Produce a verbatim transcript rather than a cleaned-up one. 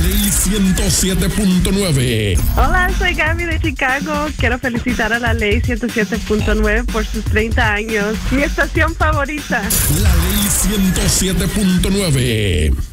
Ley ciento siete punto nueve. Hola, soy Gaby de Chicago. Quiero felicitar a la Ley ciento siete punto nueve por sus treinta años. Mi estación favorita. La Ley ciento siete punto nueve.